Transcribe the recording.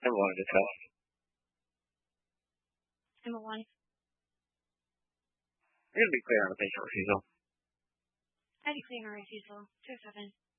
Number one to tell. Number one. You're going to be clear on the patient refusal. I declare no refusal. 207.